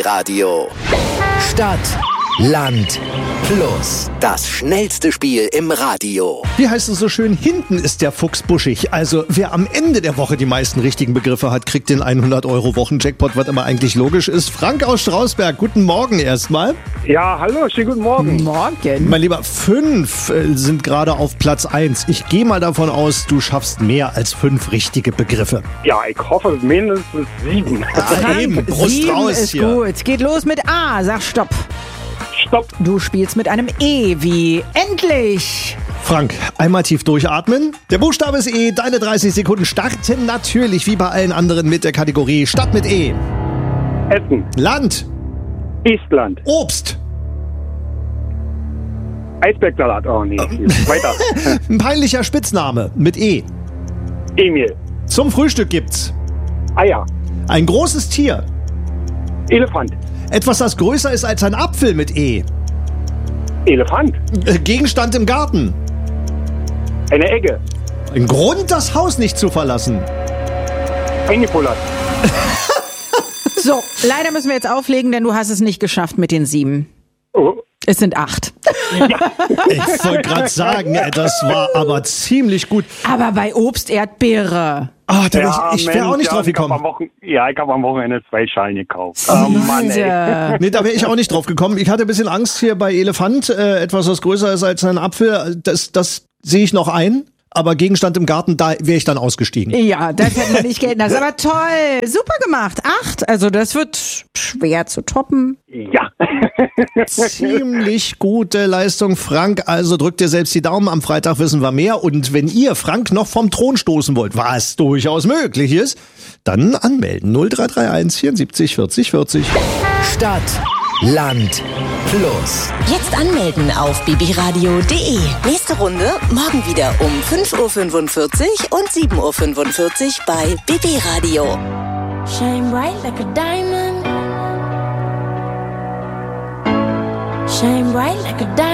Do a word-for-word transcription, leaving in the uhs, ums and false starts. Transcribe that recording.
Radio. Stadt, Land, Plus. Das schnellste Spiel im Radio. Wie heißt es so schön? Hinten ist der Fuchs buschig. Also wer am Ende der Woche die meisten richtigen Begriffe hat, kriegt den hundert Euro Wochen-Jackpot, was immer eigentlich logisch ist. Frank aus Strausberg, guten Morgen erstmal. Ja, hallo, schönen guten Morgen. Morgen. Mein Lieber, fünf äh, sind gerade auf Platz eins. Ich gehe mal davon aus, du schaffst mehr als fünf richtige Begriffe. Ja, ich hoffe mindestens sieben. Ah, eben, Brust sieben raus ist hier. gut. Geht los mit A. Sag Stopp. Stopp. Du spielst mit einem E wie endlich. Frank, einmal tief durchatmen. Der Buchstabe ist E. Deine dreißig Sekunden starten natürlich wie bei allen anderen mit der Kategorie Stadt mit E. Essen. Land. Estland. Obst. Eisbergsalat. Oh nee. Weiter. Ein peinlicher Spitzname mit E. Emil. Zum Frühstück gibt's Eier. ein großes Tier. Elefant. Etwas, das größer ist als ein Apfel mit E. Elefant. Äh, Gegenstand im Garten. Eine Egge. Ein Grund, das Haus nicht zu verlassen. Eingepullert. So, leider müssen wir jetzt auflegen, denn du hast es nicht geschafft mit den sieben. Oh. Es sind acht. Ich wollte gerade sagen, ey, das war aber ziemlich gut. Aber bei Obst Erdbeere. Ah, da wär Ja, ich ich wäre Mensch, auch nicht ja, drauf ich hab gekommen. am Wochen- Ja, ich habe am Wochenende zwei Schalen gekauft. Oh Mann, ey. Leute. Nee, da wäre ich auch nicht drauf gekommen. Ich hatte ein bisschen Angst hier bei Elefant. Äh, etwas, was größer ist als ein Apfel. Das, das sehe ich noch ein. Aber Gegenstand im Garten, da wäre ich dann ausgestiegen. Ja, das hätten wir nicht gelten lassen. Aber toll, super gemacht. Acht, also das wird schwer zu toppen. Ja. Ziemlich gute Leistung, Frank. Also drückt dir selbst die Daumen. Am Freitag wissen wir mehr. Und wenn ihr Frank noch vom Thron stoßen wollt, was durchaus möglich ist, dann anmelden. null drei drei eins vierundsiebzig vierzig vierzig. Stadt, Land, Plus. Jetzt anmelden auf bibiradio punkt de. Nächste Runde morgen wieder um fünf Uhr fünfundvierzig und sieben Uhr fünfundvierzig bei B B Radio. Shine bright like a diamond. Shine bright like a diamond.